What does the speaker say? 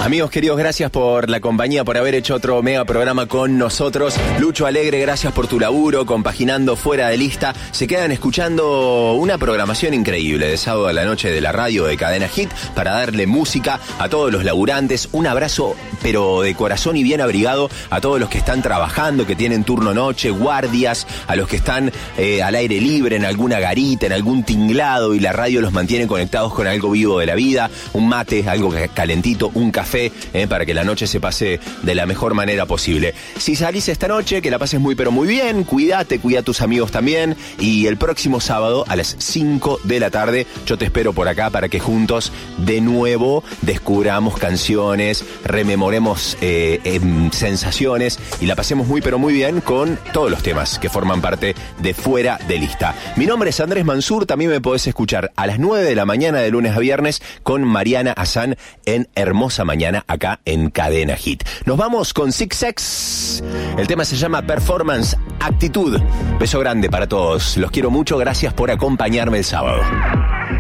Amigos queridos, gracias por la compañía, por haber hecho otro mega programa con nosotros. Lucho Alegre, gracias por tu laburo, compaginando Fuera de Lista. Se quedan escuchando una programación increíble de sábado a la noche de la radio de Cadena Hit para darle música a todos los laburantes. Un abrazo, pero de corazón y bien abrigado, a todos los que están trabajando, que tienen turno noche, guardias, a los que están al aire libre, en alguna garita, en algún tinglado, y la radio los mantiene conectados con algo vivo de la vida, un mate, algo calentito, un café, para que la noche se pase de la mejor manera posible. Si salís esta noche, que la pases muy pero muy bien, cuídate, cuida a tus amigos también, y el próximo sábado a las 5 de la tarde yo te espero por acá para que juntos de nuevo descubramos canciones, rememoremos sensaciones y la pasemos muy pero muy bien con todos los temas que forman parte de Fuera de Lista. Mi nombre es Andrés Mansur, también me podés escuchar a las 9 de la mañana de lunes a viernes con Mariana Azán en Hermosa Mañana acá en Cadena Hit. Nos vamos con Six Sex. El tema se llama Performance Actitud. Beso grande para todos. Los quiero mucho. Gracias por acompañarme el sábado.